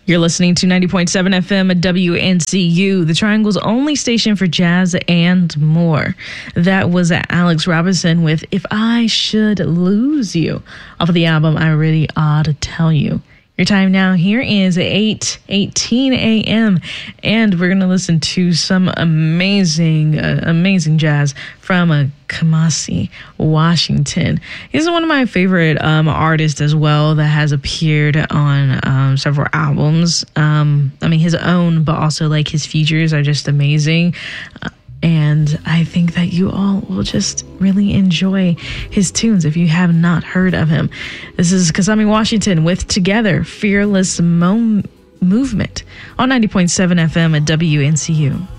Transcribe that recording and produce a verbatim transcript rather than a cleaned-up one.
You're listening to ninety point seven F M at W N C U, the Triangle's only station for jazz and more. That was Alex Robinson with If I Should Lose You, off of the album I Really Ought to Tell You. Your time now here is eight eighteen a.m. and we're going to listen to some amazing, uh, amazing jazz from uh, Kamasi Washington. He's one of my favorite um, artists as well that has appeared on um, several albums. Um, I mean, his own, but also like his features are just amazing. Uh, And I think that you all will just really enjoy his tunes if you have not heard of him. This is Kamasi Washington with Together, Fearless Mo- Movement on ninety point seven F M at W N C U.